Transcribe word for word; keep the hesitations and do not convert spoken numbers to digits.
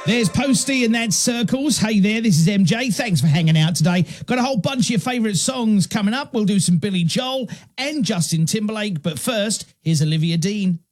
There's Posty and that's Circles. Hey there, this is M J. Thanks for hanging out today. Got a whole bunch of your favourite songs coming up. We'll do some Billy Joel and Justin Timberlake. But first, here's Olivia Dean.